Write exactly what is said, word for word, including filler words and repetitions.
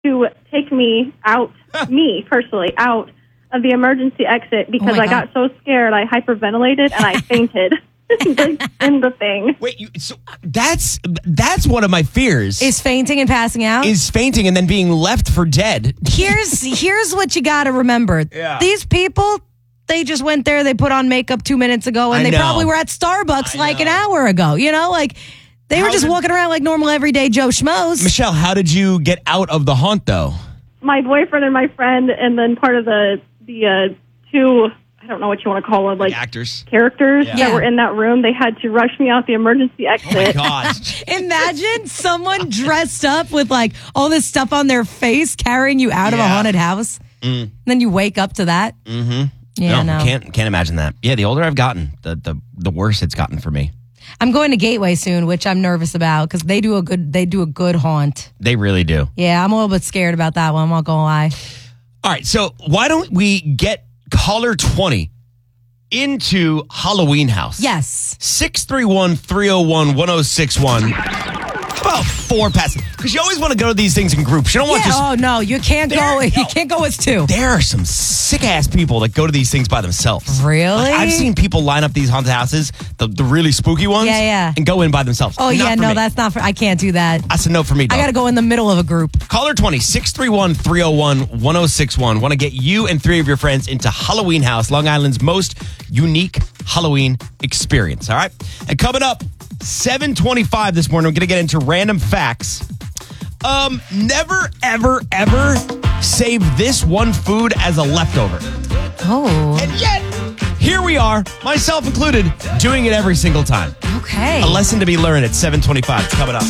to take me out, me personally, out of the emergency exit because oh I God. got so scared I hyperventilated and I fainted in the thing. Wait, you, so that's that's one of my fears. Is fainting and passing out? Is fainting and then being left for dead. Here's here's what you got to remember. Yeah. These people, they just went there, they put on makeup two minutes ago, and I they know. probably were at Starbucks I like know. an hour ago. You know, like they How were just did- walking around like normal everyday Joe Schmoes. Michelle, how did you get out of the haunt, though? My boyfriend and my friend, and then part of the the uh, two, I don't know what you want to call them, like Actors. characters Yeah. that Yeah. were in that room. They had to rush me out the emergency Oh, my exit. God. Imagine someone dressed up with like all this stuff on their face carrying you out of a Yeah. haunted house. Mm. And then you wake up to that. Mm-hmm. Yeah, no, no. Can't, can't imagine that. Yeah, the older I've gotten, the, the, the worse it's gotten for me. I'm going to Gateway soon, which I'm nervous about because they do a good they do a good haunt. They really do. Yeah, I'm a little bit scared about that one. I'm not gonna lie. All right, so why don't we get caller twenty into Halloween House? Yes. six three one, three oh one, one oh six one. How about four passes? Because you always want to go to these things in groups. You don't want Yeah. just... Oh no, you can't There- go. You no. can't go with two. There are some sick-ass people that go to these things by themselves. Really? Like, I've seen people line up these haunted houses, the, the really spooky ones, Yeah, yeah. and go in by themselves. Oh Not yeah, for no, me. that's not for. I can't do that. That's a no for me, I dog. got to go in the middle of a group. Caller twenty, six three one, three oh one, one oh six one. Want to get you and three of your friends into Halloween House, Long Island's most unique Halloween experience. All right? And coming up, seven twenty-five this morning, we're going to get into random facts. Um, never, ever, ever save this one food as a leftover. Oh, And yet, here we are, myself included, doing it every single time. okay. A lesson to be learned at seven twenty-five. It's coming up.